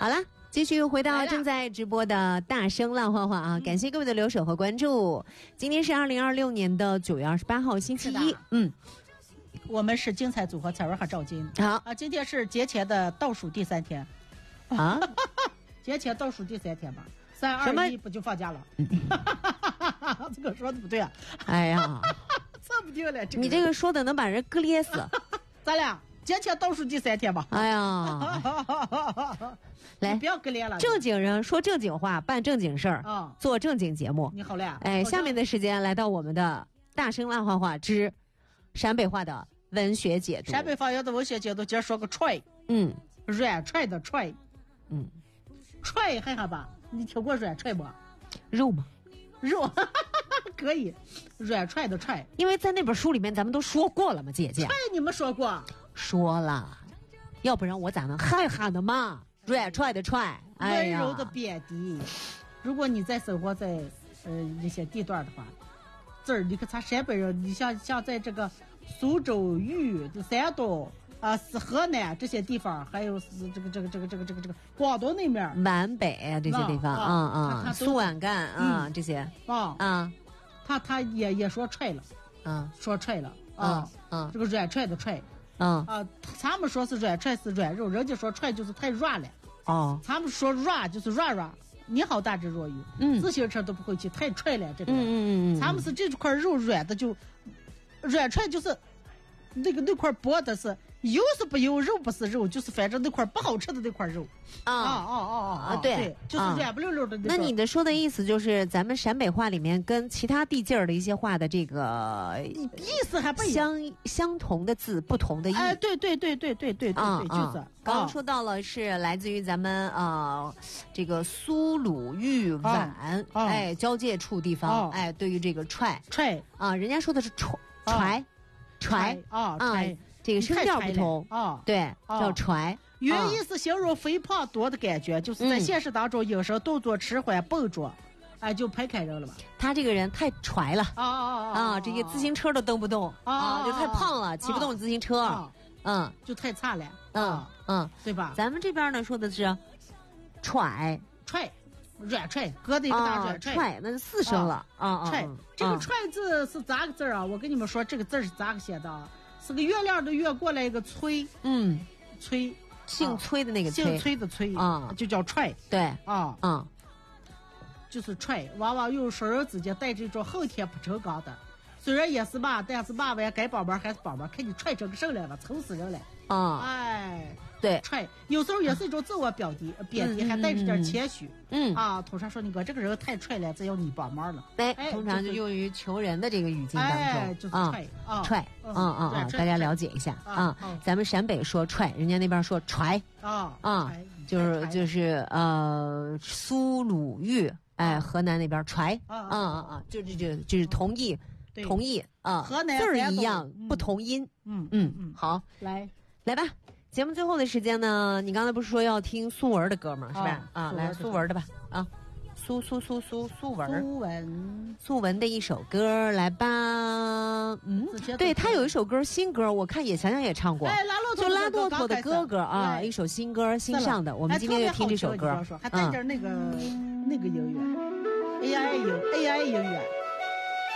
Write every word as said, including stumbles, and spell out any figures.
好了。继续回到正在直播的大声浪花花啊！感谢各位的留守和关注。今天是二零二六年的九月二十八号，星期一。嗯， 我们是精彩组合彩文和赵金。 好啊，今天是节前的倒数第三天啊， 节前倒数第三天吧，三二一不就放假了？这个说的不对啊！ 哎呀， 这不对了，这个、 你这个说的能把人割裂死。 咱俩节前倒数第三天吧。 哎呀。来， 不要割裂了。 正经人说正经话，办正经事儿， 啊， 做正经节目。 你好嘞！ 哎，下面的时间来到我们的大声浪花话之陕北话的文学解读。 陕北方言的文学解读，今儿说个踹， 嗯， 软踹的踹， 嗯， 踹看看吧，你听过软踹不？ 肉吗？ 肉，可以，软踹的踹。 因为在那本书里面咱们都说过了嘛，姐姐。 踹你们说过？ 说了，要不然我咋能害怕的嘛？软踹的踹， 温柔的贬低。如果你在生活在呃一些地段的话，这儿你看咱陕北人，你像像在这个苏州、豫、山东啊、是河南这些地方，还有是这个这个这个这个这个这个广东那面皖北啊这些地方啊啊，苏皖赣啊这些啊啊， 他他也也说踹了， 嗯， 说踹了啊， 嗯， 这个软踹的踹。 嗯啊，他们说是软踹是软肉，人家说踹就是太软了。 哦， 他们说软就是软软。你好，大智若愚。 嗯， 自行车都不会骑，太踹了这个。 嗯嗯嗯， 他们是这块肉软的就软踹，就是那个那块薄的是油是不油，肉不是肉，就是反正那块不好吃的那块肉。 啊啊啊啊啊！ 对， 就是软不溜溜的那。 那你的说的意思就是咱们陕北话里面跟其他地界儿的一些话的这个意思还不一样，相相同的字，不同的意。 哎，对对对对对对对对，就是。 刚刚说到了是来自于咱们呃这个苏鲁豫皖哎交界处地方，哎，对于这个踹踹啊，人家说的是踹踹踹啊啊，这个声调不同啊， 对，叫踹。 原意是形容肥胖多的感觉，就是在现实当中有时候动作迟缓笨拙，哎，就排开人了吧？ 他这个人太踹了啊啊啊！这个自行车都蹬不动啊，就太胖了，骑不动自行车，嗯， 就太差了， 嗯嗯， 对吧？ 咱们这边呢说的是踹踹，软踹，隔的一个大软踹，那是四声了啊！ 踹，这个踹字是咋个字啊？我跟你们说，这个字是咋个写的啊？是个月亮的月过来一个崔， 嗯， 崔。 姓崔的那个崔， 姓崔的崔啊， 就叫踹。 对啊， 嗯， 就是踹，往往用熟人之间带着一种后天不成钢的。虽然也是骂，但是骂完该帮忙还是帮忙，看你踹成个什来了，愁死人了啊！ 哎， 对， 踹有时候也是一种自我表低，贬低还带着点谦虚。 嗯啊，通常说你哥这个人太踹了，这要你帮忙了。 哎，通常就用于求人的这个语境当中， 哎，就是踹啊， 踹，嗯嗯嗯，大家了解一下啊。咱们陕北说踹，人家那边说踹啊啊，就是就是呃苏鲁豫，哎，河南那边踹，啊啊啊，就就就就是同义。同意啊， 河南字儿一样，不同音。 嗯嗯嗯，好， 来来吧。节目最后的时间呢，你刚才不是说要听苏文的歌吗？是吧？啊，来苏文的吧。啊，苏苏苏苏苏文。 苏文， 苏文的一首歌，来吧。嗯，对他有一首歌，新歌，我看也强强也唱过。 哎， 就拉骆驼的哥哥啊，一首新歌，新上的。我们今天就听这首歌， 还带点那个那个音乐 ，A I 音 A I 音乐。